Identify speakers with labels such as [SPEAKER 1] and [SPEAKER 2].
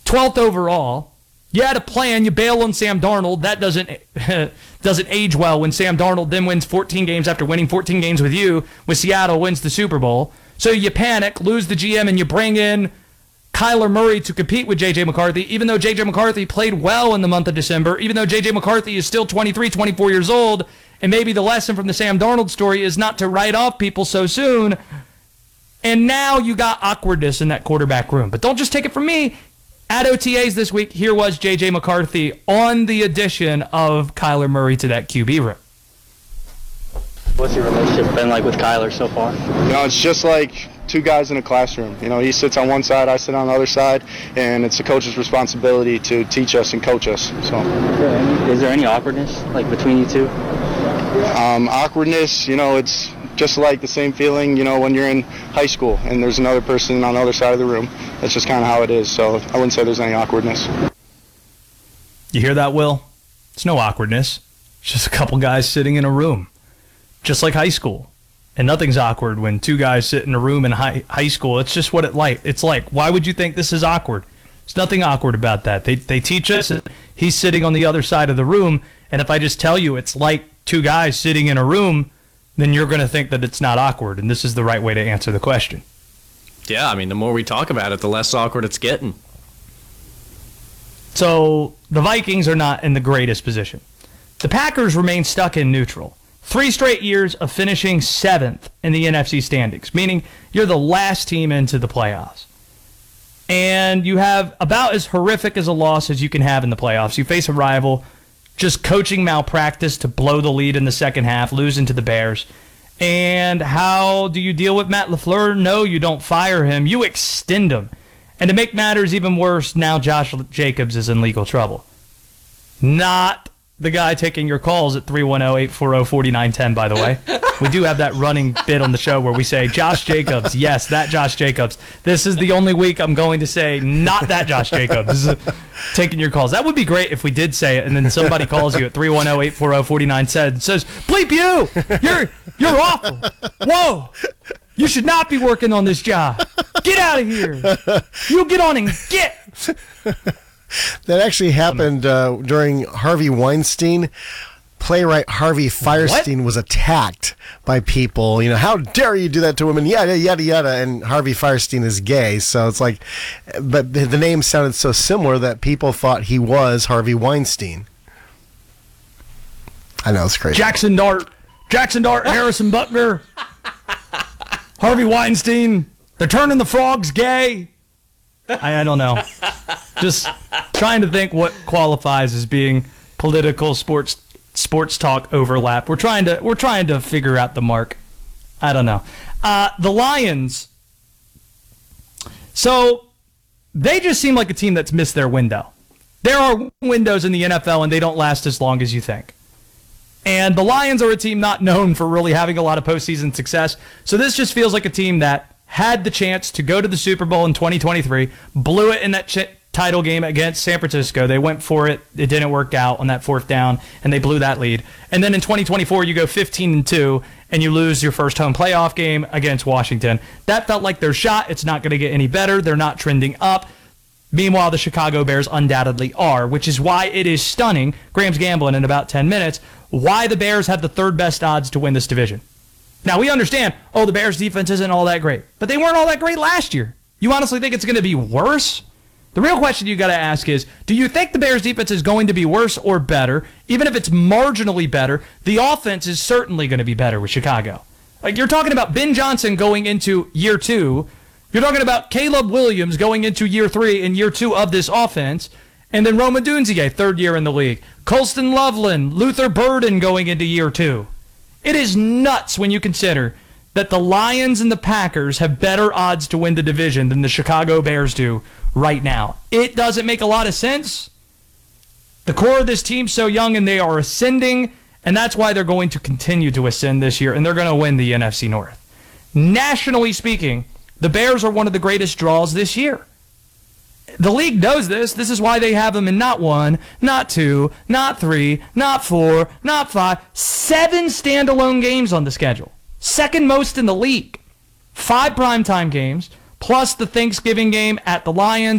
[SPEAKER 1] 12th overall. You had a plan. You bail on Sam Darnold. That doesn't age well when Sam Darnold then wins 14 games after winning 14 games with you when Seattle wins the Super Bowl. So you panic, lose the GM, and you bring in Kyler Murray to compete with J.J. McCarthy, even though J.J. McCarthy played well in the month of December, even though J.J. McCarthy is still 23, 24 years old, and maybe the lesson from the Sam Darnold story is not to write off people so soon. And now you got awkwardness in that quarterback room. But don't just take it from me. At OTAs this week, here was J.J. McCarthy on the addition of Kyler Murray to that QB room.
[SPEAKER 2] What's your relationship been like with Kyler so far?
[SPEAKER 3] It's just like two guys in a classroom. He sits on one side, I sit on the other side, and it's the coach's responsibility to teach us and coach us. So,
[SPEAKER 2] is there any awkwardness between you two?
[SPEAKER 3] Awkwardness, it's just like the same feeling, when you're in high school and there's another person on the other side of the room. That's just kind of how it is. So I wouldn't say there's any awkwardness.
[SPEAKER 1] You hear that, Will? It's no awkwardness. It's just a couple guys sitting in a room, just like high school. And nothing's awkward when two guys sit in a room in high school. It's just what it's like. Why would you think this is awkward? There's nothing awkward about that. They teach us. He's sitting on the other side of the room. And if I just tell you it's like two guys sitting in a room, then you're going to think that it's not awkward. And this is the right way to answer the question.
[SPEAKER 4] Yeah, the more we talk about it, the less awkward it's getting.
[SPEAKER 1] So the Vikings are not in the greatest position. The Packers remain stuck in neutral. 3 straight years of finishing 7th in the NFC standings, meaning you're the last team into the playoffs. And you have about as horrific as a loss as you can have in the playoffs. You face a rival, just coaching malpractice to blow the lead in the second half, losing to the Bears. And how do you deal with Matt LaFleur? No, you don't fire him. You extend him. And to make matters even worse, now Josh Jacobs is in legal trouble. Not the guy taking your calls at 310-840-4910, by the way. We do have that running bit on the show where we say, Josh Jacobs. Yes, that Josh Jacobs. This is the only week I'm going to say, not that Josh Jacobs. Taking your calls. That would be great if we did say it, and then somebody calls you at 310-840-4910 and says, bleep you! You're awful! Whoa! You should not be working on this job. Get out of here! You get on and get!
[SPEAKER 5] That actually happened during Harvey Weinstein. Playwright Harvey Fierstein was attacked by people. How dare you do that to women? Yada, yada, yada. And Harvey Fierstein is gay. So it's like, but the name sounded so similar that people thought he was Harvey Weinstein. I know, it's crazy.
[SPEAKER 1] Jackson Dart, Harrison Butker, Harvey Weinstein. They're turning the frogs gay. I don't know. Just trying to think what qualifies as being political sports talk overlap. We're trying to figure out the mark. I don't know. The Lions. So they just seem like a team that's missed their window. There are windows in the NFL and they don't last as long as you think. And the Lions are a team not known for really having a lot of postseason success. So this just feels like a team that had the chance to go to the Super Bowl in 2023, blew it in that title game against San Francisco. They went for it. It didn't work out on that 4th down, and they blew that lead. And then in 2024, you go 15-2, and you lose your first home playoff game against Washington. That felt like their shot. It's not going to get any better. They're not trending up. Meanwhile, the Chicago Bears undoubtedly are, which is why it is stunning, Graham's gambling in about 10 minutes, why the Bears have the 3rd best odds to win this division. Now, we understand, the Bears' defense isn't all that great. But they weren't all that great last year. You honestly think it's going to be worse? The real question you got to ask is, do you think the Bears' defense is going to be worse or better? Even if it's marginally better, the offense is certainly going to be better with Chicago. You're talking about Ben Johnson going into year 2. You're talking about Caleb Williams going into year 3 and year 2 of this offense. And then Rome Odunze, 3rd year in the league. Colston Loveland, Luther Burden going into year 2. It is nuts when you consider that the Lions and the Packers have better odds to win the division than the Chicago Bears do right now. It doesn't make a lot of sense. The core of this team's so young and they are ascending, and that's why they're going to continue to ascend this year, and they're going to win the NFC North. Nationally speaking, the Bears are one of the greatest draws this year. The league knows this. This is why they have them in not 1, not 2, not 3, not 4, not 5, 7 standalone games on the schedule. Second most in the league. 5 primetime games, plus the Thanksgiving game at the Lions.